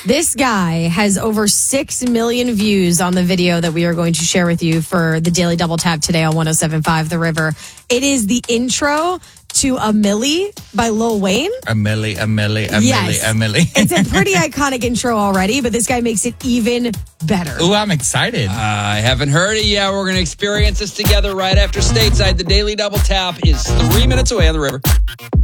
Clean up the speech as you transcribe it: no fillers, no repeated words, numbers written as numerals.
This guy has over 6 million views on the video that we are going to share with you for the Daily Double Tap today on 107.5 The River. It is the intro to A Milli by Lil Wayne. A Milli. It's a pretty iconic intro already, but this guy makes it even better. Ooh, I'm excited. I haven't heard it yet. We're going to experience this together right after Stateside. The Daily Double Tap is 3 minutes away on The River.